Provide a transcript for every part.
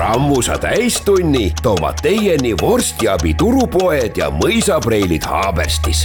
Rammusa täistunni toovad teieni vorstiabi turupoed ja mõisapreilid Haaberstis.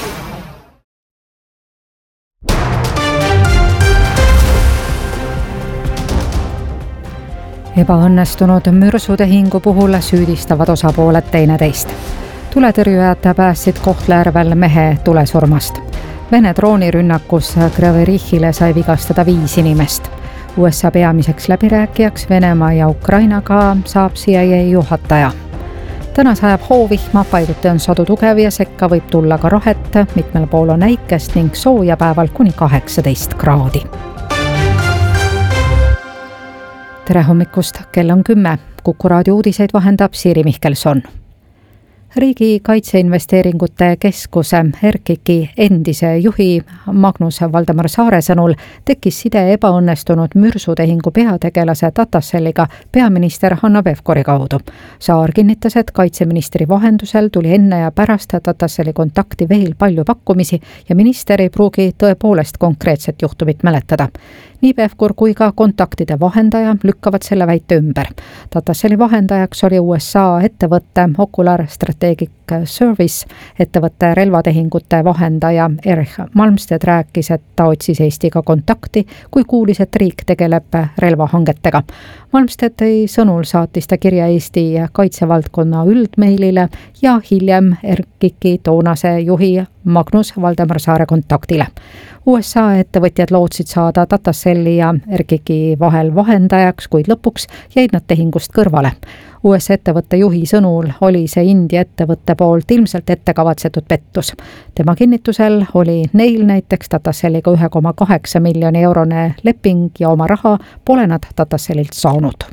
Ebaõnnestunud mürsutehingu puhul süüdistavad osapooled teineteist. Tuletõrjujad päästsid Kohtla-Järvel mehe tulesurmast. Vene droonirünnakus Kryvyi-Rihile sai vigastada 5 inimest. USA peamiseks läbirääkijaks Venemaa ja Ukrainaga saab CIA juhataja. Täna sajab hoovihma, paiguti on sadu tugev ja sekka võib tulla ka rohet, mitmel pool on äikest ning sooja päeval kuni 18 kraadi. Tere hommikust, kell on 10. Kuku raadio uudiseid vahendab Siiri Mihkelson. Riigi kaitseinvesteeringute keskuse RKIK-i endise juhi Magnus Valdemar Saare sõnul tekkis side ebaõnnestunud mürsutehingu peategelase Tataseliga peaminister Hanno Pevkuri kaudu. Saar kinnitas, et kaitseministri vahendusel tuli enne ja pärast Tataseli kontakti veel palju pakkumisi ja minister ei pruugi tõepoolest konkreetset juhtumit mäletada. Nii Pevkur kui ka kontaktide vahendaja lükkavad selle väite ümber. Tataseli vahendajaks oli USA ettevõtte Ocular Strategic Service. Ettevõtte relvatehingute vahendaja Erich Malmsted rääkis, et ta otsis Eestiga kontakti, kui kuulis, et riik tegeleb relvahangetega. Malmstedi sõnul saatis ta kirja Eesti kaitsevaldkonna üldmeilile ja hiljem RKIK-i toonase juhi Magnus Valdemar Saare kontaktile. USA ettevõtjad lootsid saada Tataseli ja RKIK-i vahel vahendajaks, kuid lõpuks jäid nad tehingust kõrvale. US ettevõtte juhi sõnul oli see India ettevõtte poolt ilmselt ettekavatsetud pettus. Tema kinnitusel oli neil näiteks Tataseliga 1,8 miljoni eurone leping ja oma raha pole nad Tataselilt saanud.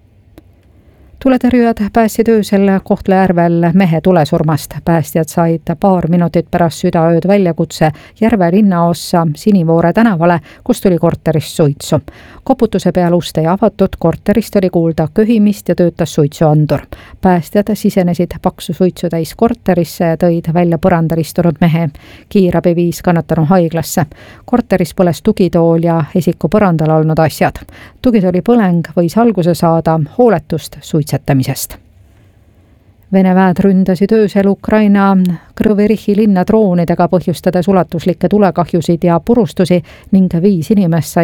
Tuletõrjujad päästsid öösel Kohtla-Järvel mehe tulesurmast. Päästjad said paar minutit pärast südaööd väljakutse Järve linnaossa Sinivoore tänavale, kus tuli korterist suitsu. Koputuse peal ust ei avatud, korterist oli kuulda köhimist ja töötas suitsuandur. Päästjad sisenesid paksu suitsu täis korterisse ja tõid välja põrandal istunud mehe. Kiirabi viis kannatanu haiglasse. Korteris põles tugitool ja esiku põrandal olnud asjad. Tugitooli põleng võis alguse saada hooletust suitsetamisest. Vene väed ründasid öösel Ukraina Kryvyi-Rihi linna droonidega, põhjustades ulatuslikke tulekahjusid ja purustusi ning 5 inimest sai